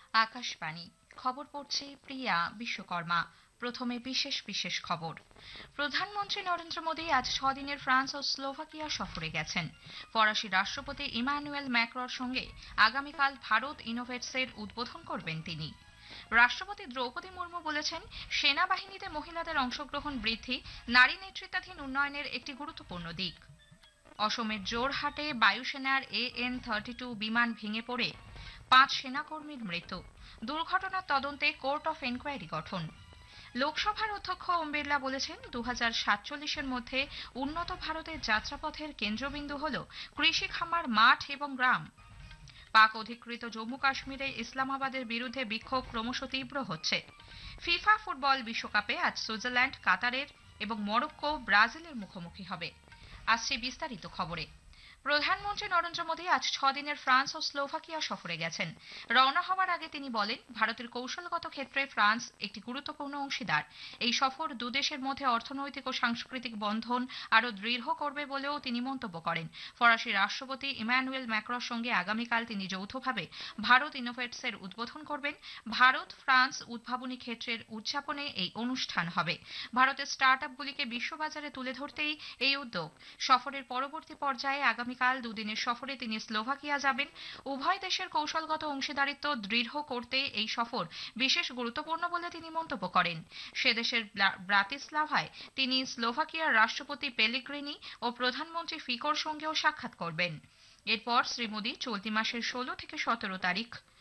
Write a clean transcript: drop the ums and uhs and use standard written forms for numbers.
আকাশবাণী খবর পড়ছে প্রিয়া বিশ্বকর্মা। প্রথমে বিশেষ বিশেষ খবর। প্রধানমন্ত্রী নরেন্দ্র মোদী আজ 6 দিনের ফ্রান্স ও স্লোভাকিয়া সফরে গেছেন। ফরাসি রাষ্ট্রপতি ইমানুয়েল ম্যাক্রোর সঙ্গে আগামীকাল ভারত ইনোভেটসের উদ্বোধন করবেন তিনি। রাষ্ট্রপতি দ্রৌপদী মুর্মু বলেছেন, সেনাবাহিনীতে মহিলাদের অংশগ্রহণ বৃদ্ধি নারী নেতৃত্বাধীন উন্নয়নের একটি গুরুত্বপূর্ণ দিক। অসমের জোরহাটে বায়ুসেনার AN-32 বিমান ভেঙে পড়ে 5 সেনাকর্মীর মৃত্যু। দুর্ঘটনার তদন্তে কোর্ট অফ এনকোয়ারি গঠন। লোকসভার অধ্যক্ষ ওম বিড়লা বলেছেন, 2047-এর মধ্যে উন্নত ভারতের যাত্রাপথের কেন্দ্রবিন্দু হল কৃষি খামার, মাঠ এবং গ্রাম। পাক অধিকৃত জম্মু কাশ্মীরে ইসলামাবাদের বিরুদ্ধে বিক্ষোভ ক্রমশ তীব্র হচ্ছে। ফিফা ফুটবল বিশ্বকাপে আজ সুইজারল্যান্ড কাতারের এবং মরক্কো ব্রাজিলের মুখোমুখি হবে। আসছে বিস্তারিত খবরে। প্রধানমন্ত্রী নরেন্দ্র মোদী আজ 6 দিনের ফ্রান্স ও স্লোভাকিয়া সফরে গেছেন। রওনা হওয়ার আগে তিনি বলেন, ভারতের কৌশলগত ক্ষেত্রে ফ্রান্স একটি গুরুত্বপূর্ণ অংশীদার। এই সফর দুদেশের মধ্যে অর্থনৈতিক ও সাংস্কৃতিক বন্ধন আরও দৃঢ় করবে বলেও তিনি মন্তব্য করেন। ফরাসি রাষ্ট্রপতি ইমানুয়েল ম্যাক্রোর সঙ্গে আগামীকাল তিনি যৌথভাবে ভারত ইনোভেটসের উদ্বোধন করবেন। ভারত ফ্রান্স উদ্ভাবনী ক্ষেত্রের উদযাপনে এই অনুষ্ঠান হবে। ভারতের স্টার্টআপগুলিকে বিশ্ববাজারে তুলে ধরতেই এই উদ্যোগ। সফরের পরবর্তী পর্যায়ে আগামীকাল দুদিনের সফরে তিনি স্লোভাকিয়া যাবেন। উভয় দেশের কৌশলগত অংশীদারিত্ব দৃঢ় করতে এই সফর বিশেষ গুরুত্বপূর্ণ বলে তিনি মন্তব্য করেন। সে দেশের ব্রাতিস্লাভায় তিনি স্লোভাকিয়ার রাষ্ট্রপতি পেলেগ্রিনি ও প্রধানমন্ত্রী ফিকোর সঙ্গেও সাক্ষাৎ করবেন। এরপর শ্রী মোদী চলতি মাসের 16 থেকে 17 তারিখ